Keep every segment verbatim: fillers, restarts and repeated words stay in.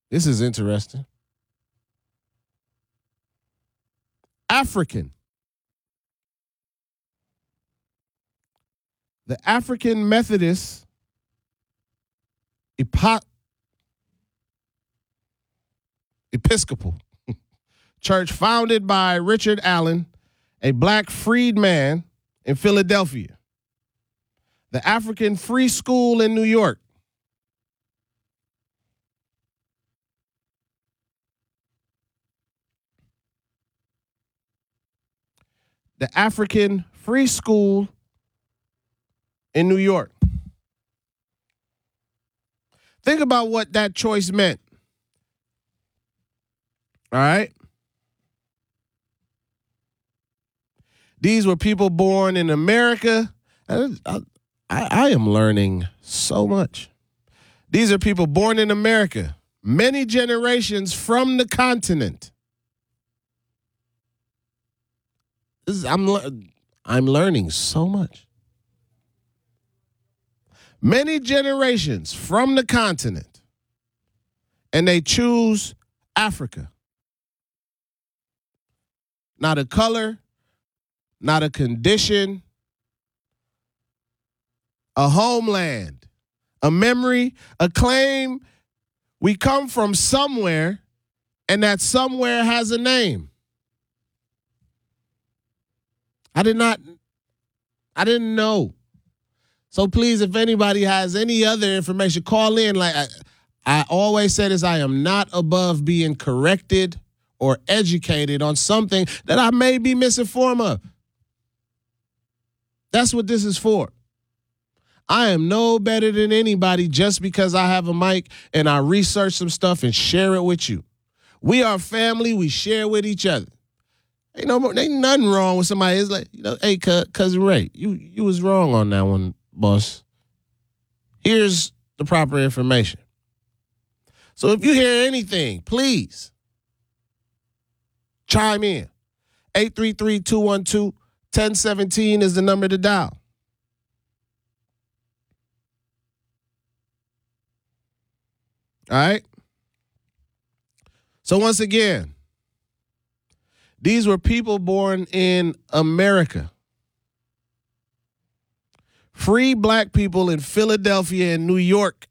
This is interesting. African. The African Methodist Epo- Episcopal Church, founded by Richard Allen, a black freedman in Philadelphia. The African Free School in New York. The African Free School in New York. Think about what that choice meant. All right? These were people born in America. I, I, I am learning so much. These are people born in America, many generations from the continent. This is, I'm, I'm learning so much. Many generations from the continent, and they choose Africa. Not a color, not a condition, a homeland, a memory, a claim. We come from somewhere, and that somewhere has a name. I did not, I didn't know. So please, if anybody has any other information, call in. Like I, I always say this, I am not above being corrected or educated on something that I may be misinformed of. That's what this is for. I am no better than anybody just because I have a mic and I research some stuff and share it with you. We are family. We share with each other. Ain't no more, ain't nothing wrong with somebody. It's like, you know, hey, cousin Ray, you you was wrong on that one, boss. Here's the proper information. So if you hear anything, please chime in. eight three three, two one two, one oh one seven is the number to dial. All right? So once again, these were people born in America. Free black people in Philadelphia and New York.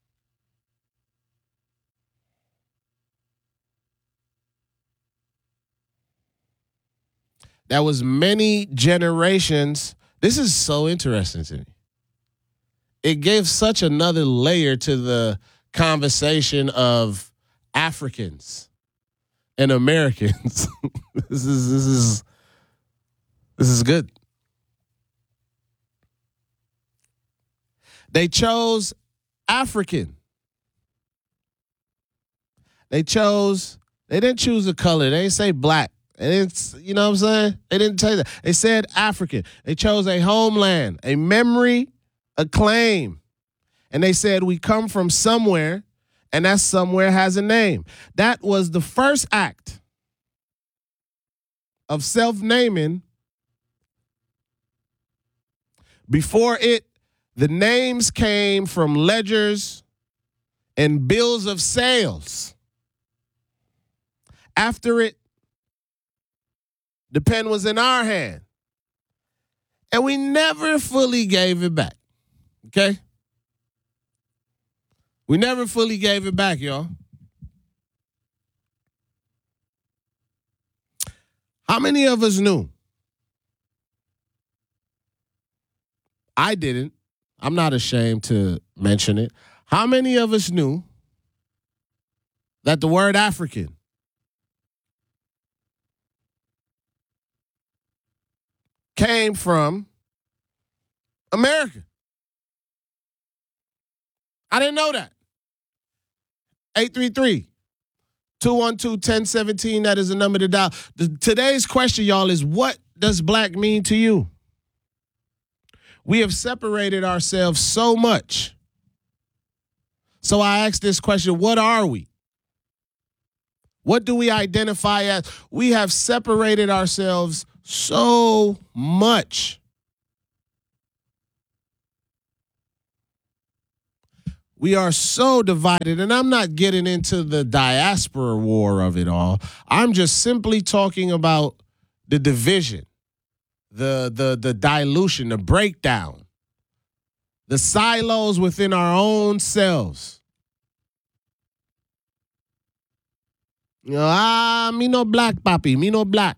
That was many generations. This is so interesting to me. It gave such another layer to the conversation of Africans and Americans. this is this is this is good. They chose African. They chose, they didn't choose a color. They didn't say black. They didn't, you know what I'm saying? They didn't tell you that. They said African. They chose a homeland, a memory, a claim. And they said, we come from somewhere, and that somewhere has a name. That was the first act of self-naming. Before it, the names came from ledgers and bills of sales. After it, the pen was in our hand. And we never fully gave it back. Okay? We never fully gave it back, y'all. How many of us knew? I didn't. I'm not ashamed to mention it. How many of us knew that the word African came from America? I didn't know that. eight three three, two one two, one oh one seven. That is the number to dial. The, today's question, y'all, is what does black mean to you? We have separated ourselves so much. So I asked this question, what are we? What do we identify as? We have separated ourselves so much. We are so divided, and I'm not getting into the diaspora war of it all. I'm just simply talking about the division, the the the dilution, the breakdown, the silos within our own selves. You know, ah, me no black, papi, me no black.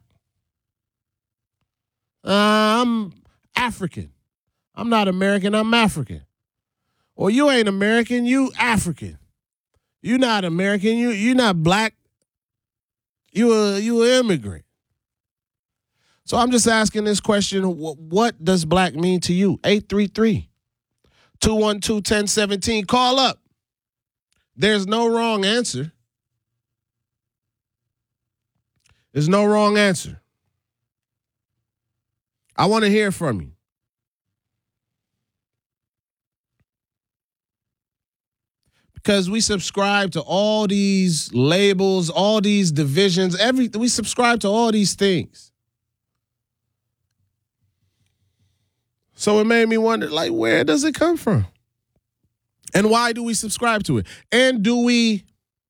Uh, I'm African. I'm not American, I'm African. Or you ain't American, you African. You not American, you you not black. You a you an immigrant. So I'm just asking this question: What, what does black mean to you? eight three three, two one two, one zero one seven. Call up. There's no wrong answer. There's no wrong answer. I want to hear from you. Because we subscribe to all these labels, all these divisions, every we subscribe to all these things. So it made me wonder, like, where does it come from? And why do we subscribe to it? And do we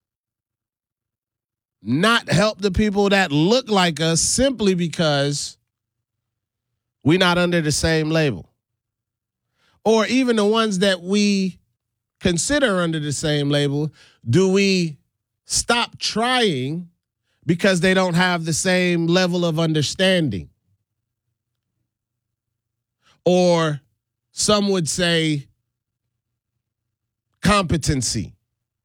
not help the people that look like us simply because we're not under the same label? Or even the ones that we consider under the same label, do we stop trying because they don't have the same level of understanding? Or some would say competency.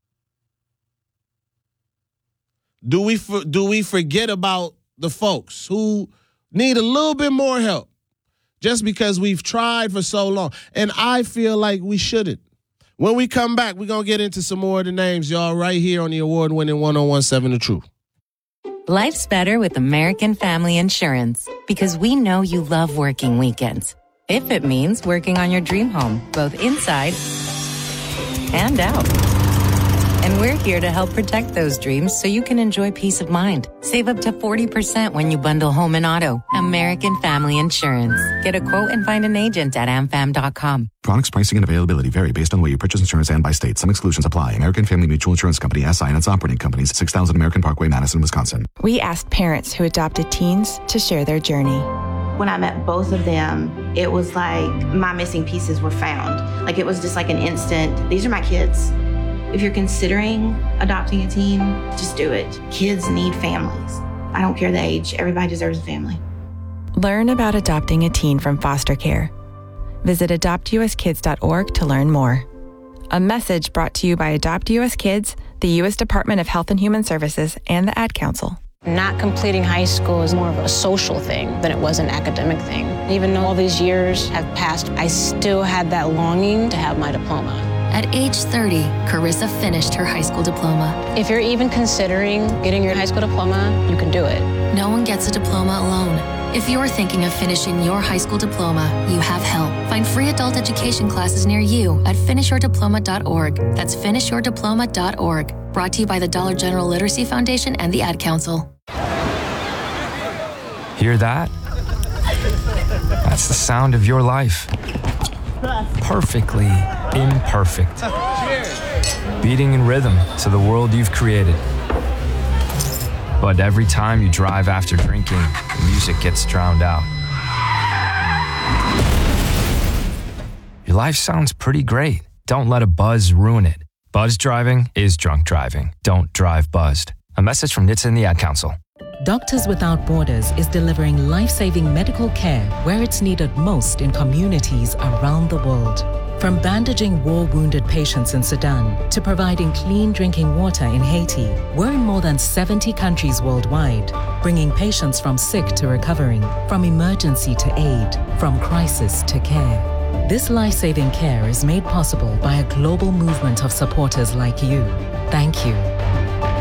Do we do we forget about the folks who need a little bit more help just because we've tried for so long? And I feel like we shouldn't. When we come back, we're going to get into some more of the names, y'all, right here on the award-winning one oh one point seven The Truth. Life's better with American Family Insurance because we know you love working weekends. If it means working on your dream home, both inside and out. And we're here to help protect those dreams so you can enjoy peace of mind. Save up to forty percent when you bundle home and auto. American Family Insurance. Get a quote and find an agent at am fam dot com. Products, pricing, and availability vary based on the way you purchase insurance and by state. Some exclusions apply. American Family Mutual Insurance Company, S I and its operating companies, six thousand American Parkway, Madison, Wisconsin. We asked parents who adopted teens to share their journey. When I met both of them, it was like my missing pieces were found. Like it was just like an instant, these are my kids. If you're considering adopting a teen, just do it. Kids need families. I don't care the age. Everybody deserves a family. Learn about adopting a teen from foster care. Visit adopt u s kids dot org to learn more. A message brought to you by Adopt U S Kids, the U S Department of Health and Human Services, and the Ad Council. Not completing high school is more of a social thing than it was an academic thing. Even though all these years have passed, I still had that longing to have my diploma. At age thirty, Carissa finished her high school diploma. If you're even considering getting your high school diploma, you can do it. No one gets a diploma alone. If you're thinking of finishing your high school diploma, you have help. Find free adult education classes near you at finish your diploma dot org. That's finish your diploma dot org. Brought to you by the Dollar General Literacy Foundation and the Ad Council. Hear that? That's the sound of your life. Perfectly imperfect. Beating in rhythm to the world you've created. But every time you drive after drinking, the music gets drowned out. Your life sounds pretty great. Don't let a buzz ruin it. Buzz driving is drunk driving. Don't drive buzzed. A message from N H T S A and the Ad Council. Doctors Without Borders is delivering life-saving medical care where it's needed most in communities around the world. From bandaging war-wounded patients in Sudan to providing clean drinking water in Haiti, we're in more than seventy countries worldwide, bringing patients from sick to recovering, from emergency to aid, from crisis to care. This life-saving care is made possible by a global movement of supporters like you. Thank you.